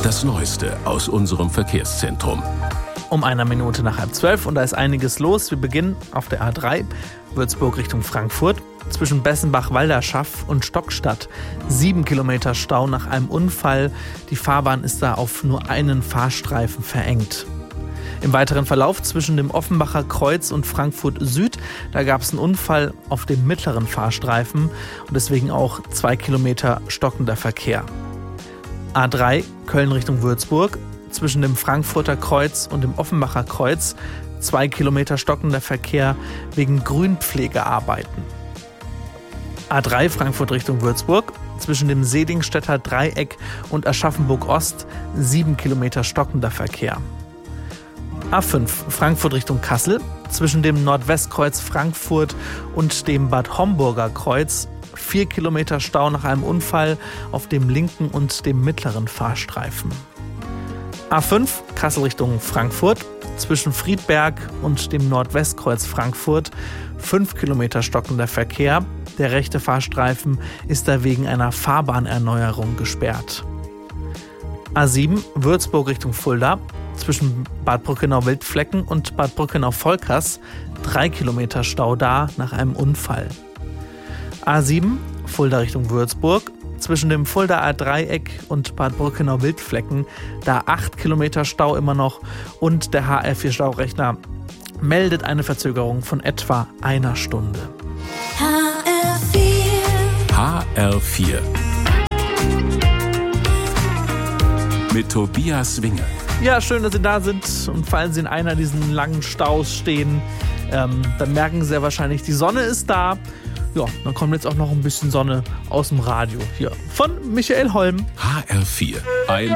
das Neueste aus unserem Verkehrszentrum. Um 1 Minute nach 11:30 und da ist einiges los. Wir beginnen auf der A3, Würzburg Richtung Frankfurt. Zwischen Bessenbach-Walderschaff und Stockstadt 7 Kilometer Stau nach einem Unfall. Die Fahrbahn ist da auf nur einen Fahrstreifen verengt. Im weiteren Verlauf zwischen dem Offenbacher Kreuz und Frankfurt Süd, da gab es einen Unfall auf dem mittleren Fahrstreifen und deswegen auch 2 Kilometer stockender Verkehr. A3 Köln Richtung Würzburg, zwischen dem Frankfurter Kreuz und dem Offenbacher Kreuz 2 Kilometer stockender Verkehr wegen Grünpflegearbeiten. A3 Frankfurt Richtung Würzburg, zwischen dem Sedingstädter Dreieck und Aschaffenburg Ost 7 Kilometer stockender Verkehr. A5 Frankfurt Richtung Kassel, zwischen dem Nordwestkreuz Frankfurt und dem Bad Homburger Kreuz 4 Kilometer Stau nach einem Unfall auf dem linken und dem mittleren Fahrstreifen. A5 Kassel Richtung Frankfurt, zwischen Friedberg und dem Nordwestkreuz Frankfurt 5 Kilometer stockender Verkehr. Der rechte Fahrstreifen ist da wegen einer Fahrbahnerneuerung gesperrt. A7 Würzburg Richtung Fulda, zwischen Bad Brückenau-Wildflecken und Bad Brückenau-Volkers 3 Kilometer Stau da nach einem Unfall. A7 Fulda Richtung Würzburg, zwischen dem Fuldaer Dreieck und Bad Brückenau-Wildflecken da 8 Kilometer Stau immer noch und der HR4-Staurechner meldet eine Verzögerung von etwa einer Stunde. HR4 mit Tobias Winger. Ja, schön, dass Sie da sind und falls Sie in einer diesen langen Staus stehen, dann merken Sie ja wahrscheinlich, die Sonne ist da. Ja, dann kommt jetzt auch noch ein bisschen Sonne aus dem Radio hier von Michael Holm. HR4, ein